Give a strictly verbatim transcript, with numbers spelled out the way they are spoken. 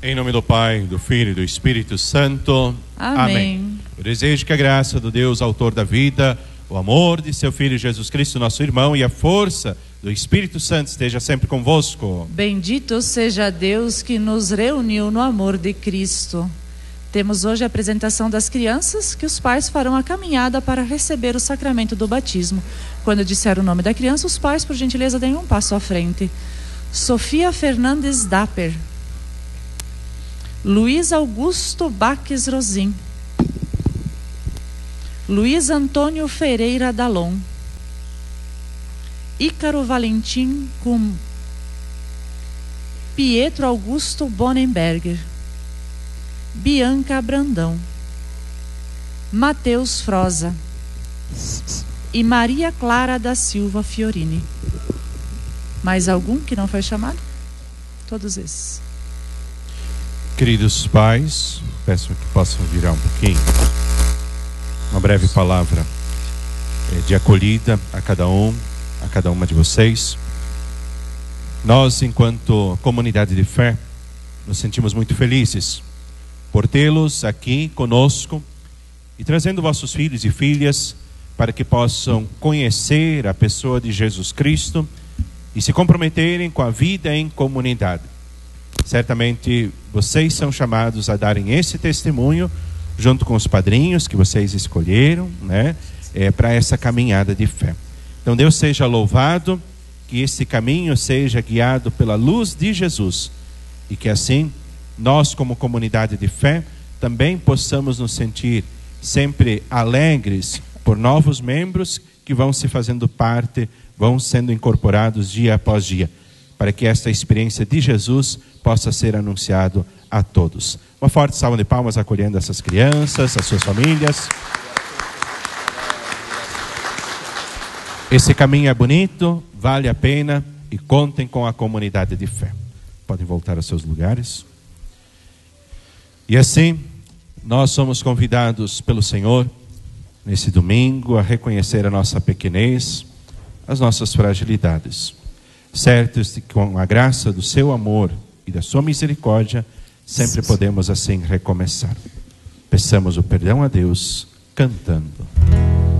Em nome do Pai, do Filho e do Espírito Santo. Amém. Amém. Eu desejo que a graça do Deus, autor da vida, o amor de seu Filho Jesus Cristo, nosso irmão, e a força do Espírito Santo esteja sempre convosco. Bendito seja Deus que nos reuniu no amor de Cristo. Temos hoje a apresentação das crianças, que os pais farão a caminhada para receber o sacramento do batismo. Quando eu disser o nome da criança, os pais, por gentileza, deem um passo à frente. Sofia Fernandes Dapper. Luiz Augusto Baques Rosim. Luiz Antônio Ferreira Dalon. Ícaro Valentim Cum. Pietro Augusto Bonenberger. Bianca Brandão. Mateus Froza. E Maria Clara da Silva Fiorini. Mais algum que não foi chamado? Todos esses. Queridos pais, peço que possam virar um pouquinho. Uma breve palavra de acolhida a cada um, a cada uma de vocês. Nós, enquanto comunidade de fé, nos sentimos muito felizes por tê-los aqui conosco e trazendo vossos filhos e filhas para que possam conhecer a pessoa de Jesus Cristo e se comprometerem com a vida em comunidade. Certamente vocês são chamados a darem esse testemunho junto com os padrinhos que vocês escolheram, né, é, para essa caminhada de fé. Então Deus seja louvado, que esse caminho seja guiado pela luz de Jesus e que assim nós, como comunidade de fé, também possamos nos sentir sempre alegres por novos membros que vão se fazendo parte, vão sendo incorporados dia após dia, para que esta experiência de Jesus possa ser anunciado a todos. Uma forte salva de palmas acolhendo essas crianças, as suas famílias. Esse caminho é bonito, vale a pena e contem com a comunidade de fé. Podem voltar aos seus lugares. E assim, nós somos convidados pelo Senhor, nesse domingo, a reconhecer a nossa pequenez, as nossas fragilidades. Certos de que com a graça do seu amor e da sua misericórdia, sempre podemos assim recomeçar. Peçamos o perdão a Deus cantando.